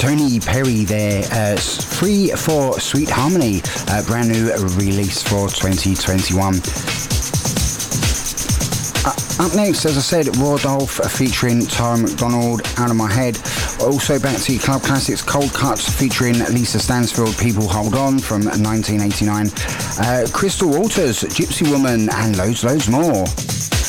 Tony Perry there, Free for Sweet Harmony, brand new release for 2021. Up next, as I said, Raw Dolph featuring Tara McDonald, Out of My Head. Also back to Club Classics, Cold Cuts featuring Lisa Stansfield, People Hold On from 1989. Crystal Waters, Gypsy Woman, and loads more.